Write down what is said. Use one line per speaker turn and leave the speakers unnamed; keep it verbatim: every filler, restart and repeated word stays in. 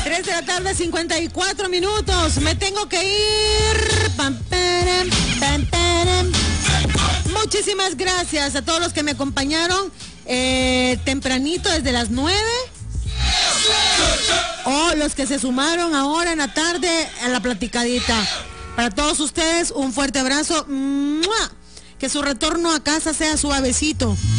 tres de la tarde, cincuenta y cuatro minutos. Me tengo que ir. Pam, param, pam, param. Muchísimas gracias a todos los que me acompañaron eh, tempranito desde las nueve. O los que se sumaron ahora en la tarde a la platicadita. Para todos ustedes, un fuerte abrazo. ¡Mua! Que su retorno a casa sea suavecito.